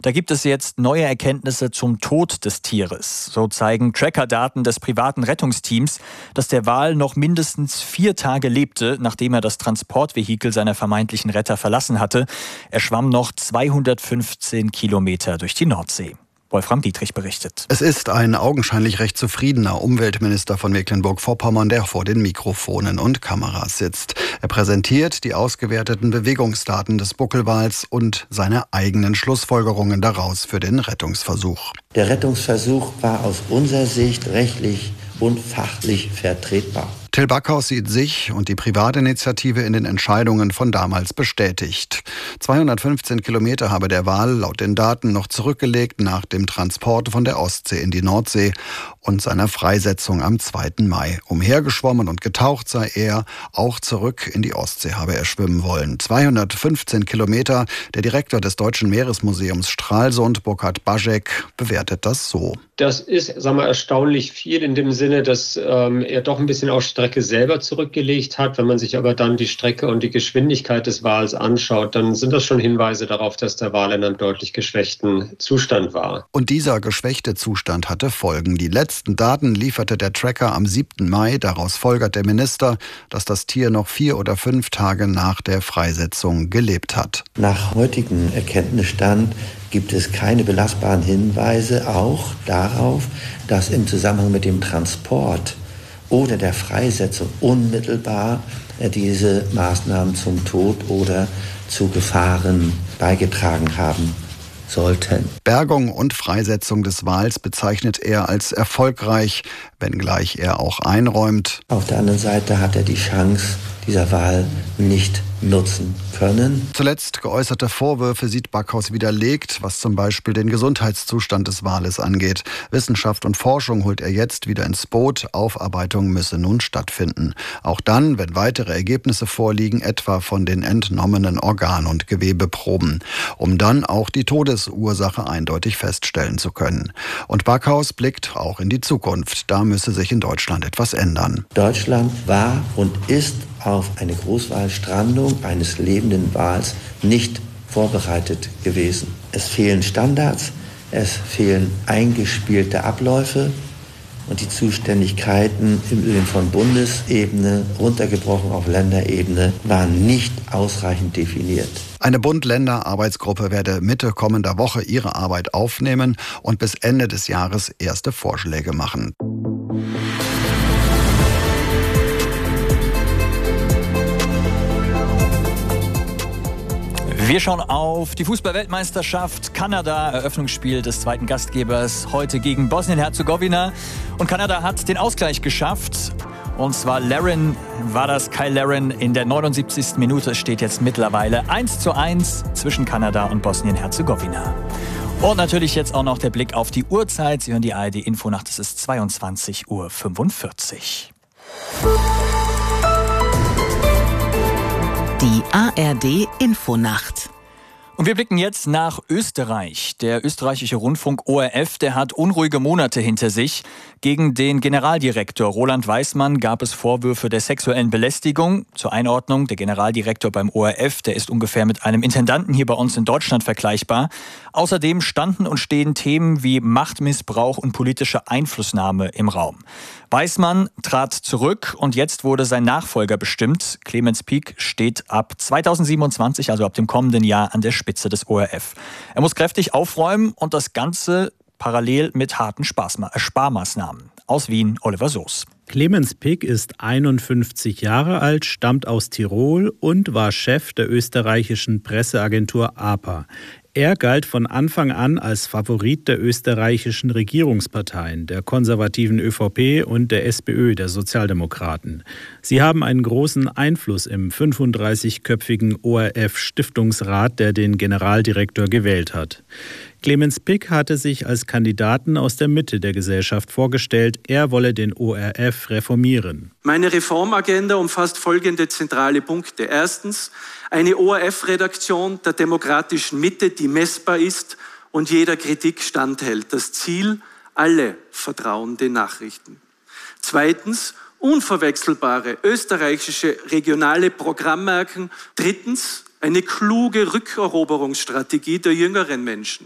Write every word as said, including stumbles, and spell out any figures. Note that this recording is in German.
Da gibt es jetzt neue Erkenntnisse zum Tod des Tieres. So zeigen Trackerdaten des privaten Rettungsteams, dass der Wal noch mindestens vier Tage lebte, nachdem er das Transportvehikel seiner vermeintlichen Retter verlassen hatte. Er schwamm noch zweihundertfünfzehn Kilometer durch die Nordsee. Wolfram Dietrich berichtet. Es ist ein augenscheinlich recht zufriedener Umweltminister von Mecklenburg-Vorpommern, der vor den Mikrofonen und Kameras sitzt. Er präsentiert die ausgewerteten Bewegungsdaten des Buckelwals und seine eigenen Schlussfolgerungen daraus für den Rettungsversuch. Der Rettungsversuch war aus unserer Sicht rechtlich und fachlich vertretbar. Till Backhaus sieht sich und die Privatinitiative in den Entscheidungen von damals bestätigt. zweihundertfünfzehn Kilometer habe der Wal laut den Daten noch zurückgelegt nach dem Transport von der Ostsee in die Nordsee und seiner Freisetzung am zweiten Mai. Umhergeschwommen und getaucht sei er, auch zurück in die Ostsee habe er schwimmen wollen. zweihundertfünfzehn Kilometer, der Direktor des Deutschen Meeresmuseums Stralsund, Burkhard Baschek, bewertet das so. Das ist, sagen wir, erstaunlich viel in dem Sinne, dass ähm, er doch ein bisschen auf Strecke selber zurückgelegt hat. Wenn man sich aber dann die Strecke und die Geschwindigkeit des Wals anschaut, dann sind das schon Hinweise darauf, dass der Wal in einem deutlich geschwächten Zustand war. Und dieser geschwächte Zustand hatte Folgen. Die letzten Daten lieferte der Tracker am siebten Mai. Daraus folgert der Minister, dass das Tier noch vier oder fünf Tage nach der Freisetzung gelebt hat. Nach heutigem Erkenntnisstand gibt es keine belastbaren Hinweise auch darauf, dass im Zusammenhang mit dem Transport oder der Freisetzung unmittelbar diese Maßnahmen zum Tod oder zu Gefahren beigetragen haben sollten. Bergung und Freisetzung des Wals bezeichnet er als erfolgreich, wenngleich er auch einräumt: Auf der anderen Seite hat er die Chance, dieser Wal nicht nutzen können. Zuletzt geäußerte Vorwürfe sieht Backhaus widerlegt, was zum Beispiel den Gesundheitszustand des Wales angeht. Wissenschaft und Forschung holt er jetzt wieder ins Boot. Aufarbeitung müsse nun stattfinden. Auch dann, wenn weitere Ergebnisse vorliegen, etwa von den entnommenen Organ- und Gewebeproben, um dann auch die Todesursache eindeutig feststellen zu können. Und Backhaus blickt auch in die Zukunft. Da müsse sich in Deutschland etwas ändern. Deutschland war und ist auf eine Großwalstrandung eines lebenden Wals nicht vorbereitet gewesen. Es fehlen Standards, es fehlen eingespielte Abläufe und die Zuständigkeiten im Übrigen von Bundesebene runtergebrochen auf Länderebene waren nicht ausreichend definiert. Eine Bund-Länder-Arbeitsgruppe werde Mitte kommender Woche ihre Arbeit aufnehmen und bis Ende des Jahres erste Vorschläge machen. Wir schauen auf die Fußball-Weltmeisterschaft. Kanada, Eröffnungsspiel des zweiten Gastgebers, heute gegen Bosnien-Herzegowina. Und Kanada hat den Ausgleich geschafft. Und zwar Larin, war das Kyle Larin in der neunundsiebzigsten Minute. Es steht jetzt mittlerweile eins zu eins zwischen Kanada und Bosnien-Herzegowina. Und natürlich jetzt auch noch der Blick auf die Uhrzeit. Sie hören die A R D-Infonacht, es ist zweiundzwanzig Uhr fünfundvierzig. Die A R D-Infonacht. Und wir blicken jetzt nach Österreich. Der österreichische Rundfunk O R F, der hat unruhige Monate hinter sich. Gegen den Generaldirektor Roland Weismann gab es Vorwürfe der sexuellen Belästigung. Zur Einordnung, der Generaldirektor beim O R F, der ist ungefähr mit einem Intendanten hier bei uns in Deutschland vergleichbar. Außerdem standen und stehen Themen wie Machtmissbrauch und politische Einflussnahme im Raum. Weismann trat zurück und jetzt wurde sein Nachfolger bestimmt. Clemens Pieck steht ab zweitausendsiebenundzwanzig, also ab dem kommenden Jahr, an der Spitze des O R F. Er muss kräftig aufräumen und das Ganze parallel mit harten Spaßma- äh, Sparmaßnahmen. Aus Wien, Oliver Soos. Clemens Pieck ist einundfünfzig Jahre alt, stammt aus Tirol und war Chef der österreichischen Presseagentur A P A. Er galt von Anfang an als Favorit der österreichischen Regierungsparteien, der konservativen ÖVP und der SPÖ, der Sozialdemokraten. Sie haben einen großen Einfluss im fünfunddreißigköpfigen O R F-Stiftungsrat, der den Generaldirektor gewählt hat. Clemens Pieck hatte sich als Kandidaten aus der Mitte der Gesellschaft vorgestellt. Er wolle den O R F reformieren. Meine Reformagenda umfasst folgende zentrale Punkte. Erstens, eine O R F-Redaktion der demokratischen Mitte, die messbar ist und jeder Kritik standhält. Das Ziel, alle vertrauen den Nachrichten. Zweitens, unverwechselbare österreichische regionale Programmmarken. Drittens, eine kluge Rückeroberungsstrategie der jüngeren Menschen.